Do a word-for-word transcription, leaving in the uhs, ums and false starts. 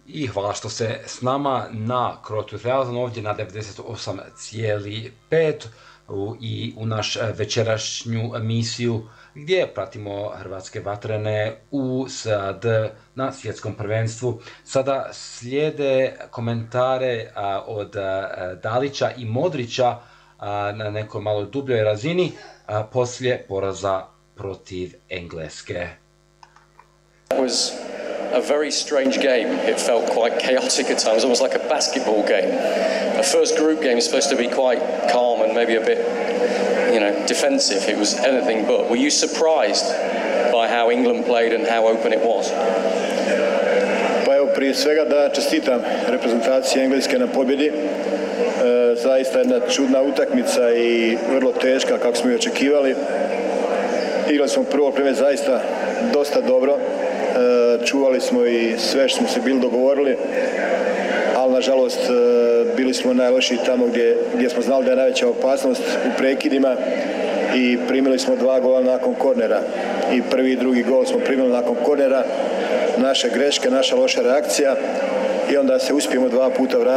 I hvala što ste s nama na Croatia dva thousand ovdje na devedeset osam zarez pet i u naš večerašnju emisiju gdje pratimo hrvatske vatrene u sad na svjetskom prvenstvu. Sada slijede komentare a, od a, Dalića i Modrića a, na nekoj malo dubljoj razini a, poslije poraza protiv Engleske. Was a very strange game. It felt quite chaotic at times, almost like a basketball game. A first group game is supposed to be quite calm and maybe a bit, you know, defensive. It was anything but. Were you surprised by how England played and how open it was? Pa evo, prije svega da čestitam reprezentaciji Engleske na pobjedi. E, zaista jedna čudna utakmica i vrlo teška kako smo i očekivali. Igrali smo prvo vrijeme zaista dosta dobro. E, čuvali smo i sve što smo se bili dogovorili, ali nažalost e, bili smo najlošiji tamo gdje, gdje smo znali da je najveća opasnost u prekidima i primili smo dva gola nakon kornera. I prvi i drugi gol smo primili nakon kornera, naše greške, naša loša reakcija i onda se uspijemo dva puta vratiti